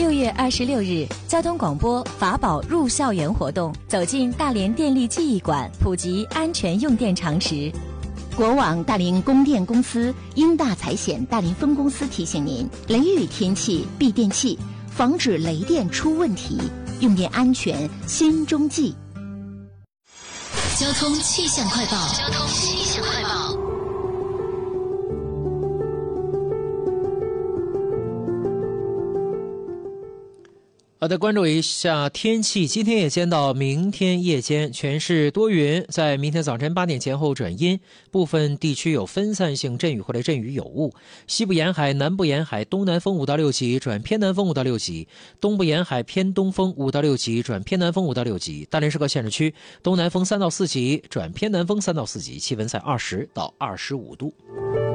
6月26日，交通广播法宝入校园活动，走进大连电力记忆馆，普及安全用电常识。 国网大连供电公司英大财险大连分公司提醒您：雷雨天气闭电器，防止雷电出问题，用电安全心中记。 交通气象快报。 好的，关注一下天气。今天夜间到明天夜间，全市多云，在明天早晨8点前后转阴，部分地区有分散性阵雨或者阵雨有雾。西部沿海、南部沿海东南风5到6级转偏南风5到6级，东部沿海偏东风5到6级转偏南风5到6级。大连市各县市区东南风3到4级转偏南风3到4级，气温在20到25度。